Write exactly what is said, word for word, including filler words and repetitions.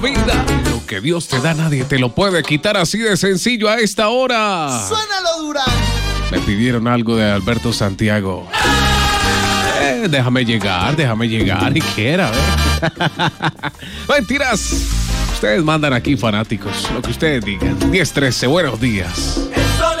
Vida. Lo que Dios te da, nadie te lo puede quitar, así de sencillo a esta hora. ¡Suénalo, Durán! Me pidieron algo de Alberto Santiago. Eh, déjame llegar, déjame llegar y quiera, ¿eh? Mentiras. Ustedes mandan aquí, fanáticos, lo que ustedes digan. diez trece, buenos días.